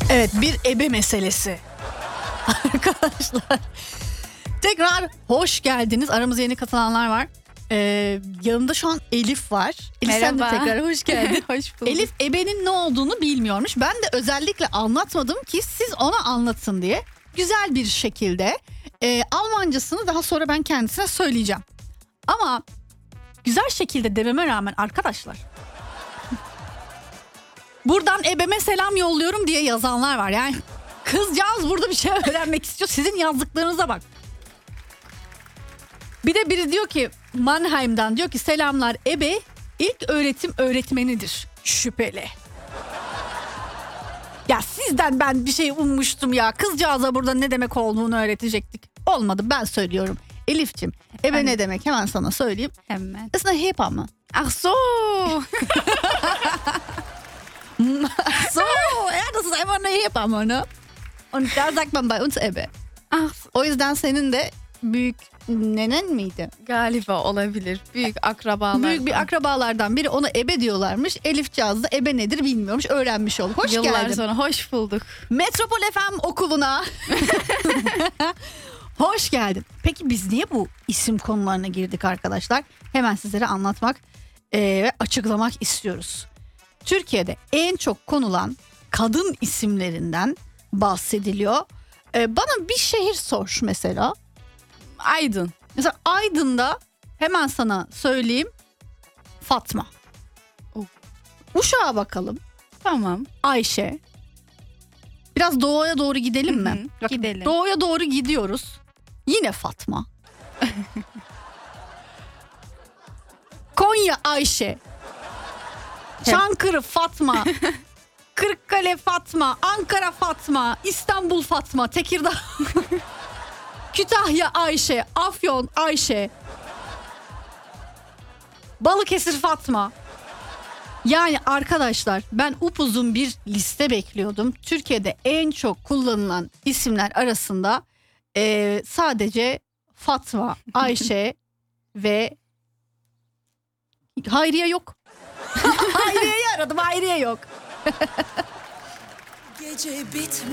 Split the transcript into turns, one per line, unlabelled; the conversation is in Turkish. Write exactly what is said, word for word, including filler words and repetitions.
Evet, bir ebe meselesi. Arkadaşlar tekrar hoş geldiniz. Aramıza yeni katılanlar var. Ee, yanımda şu an Elif var. Elif, sen de
Merhaba.
tekrar hoş geldin.
Hoş bulduk.
Elif ebenin ne olduğunu bilmiyormuş. Ben de özellikle anlatmadım ki siz ona anlatın diye. Güzel bir şekilde e, Almancasını daha sonra ben kendisine söyleyeceğim. Ama güzel şekilde dememe rağmen arkadaşlar, buradan ebeme selam yolluyorum diye yazanlar var. Yani kızcağız burada bir şey öğrenmek istiyor. Sizin yazdıklarınıza bak. Bir de biri diyor ki Mannheim'dan, diyor ki selamlar, ebe ilk öğretim öğretmenidir. Şüpheli. Ya sizden ben bir şey ummuştum ya. Kızcağıza burada ne demek olduğunu öğretecektik. Olmadı, ben söylüyorum. Elif'ciğim, ebe
Evet.
ne demek hemen sana söyleyeyim.
Hemen.
Ist eine Hebamme.
Ach so.
So, ja, das ist einfach eine Hebamme, ne? Und da sagt man bei uns ebe.
Ah,
O yüzden senin de büyük nenen miydi?
galiba olabilir. Büyük akrabalar.
Büyük bir akrabalardan biri ona ebe diyorlarmış. Elifcağız da ebe nedir bilmiyormuş. Öğrenmiş olduk. Hoş
Yıllar
geldin.
sonra hoş bulduk.
Metropol F M okuluna. Hoş geldin. Peki biz niye bu isim konularına girdik arkadaşlar? Hemen sizlere anlatmak e, ve açıklamak istiyoruz. Türkiye'de en çok konulan kadın isimlerinden bahsediliyor. E, bana bir şehir sor mesela.
Aydın.
Mesela Aydın'da hemen sana söyleyeyim, Fatma.
Oh.
Uşak'a bakalım,
Tamam.
Ayşe. Biraz doğuya doğru gidelim mi?
Hı hı,
Bakın,
gidelim.
Doğuya doğru gidiyoruz. Yine Fatma. Konya Ayşe. Çankırı Fatma. Kırıkkale Fatma. Ankara Fatma. İstanbul Fatma. Tekirdağ. Kütahya Ayşe. Afyon Ayşe. Balıkesir Fatma. Yani arkadaşlar, ben upuzun bir liste bekliyordum. Türkiye'de en çok kullanılan isimler arasında eee, sadece Fatma, Ayşe ve Hayriye yok. Hayriye'yi aradım, Hayriye yok.
Gece bit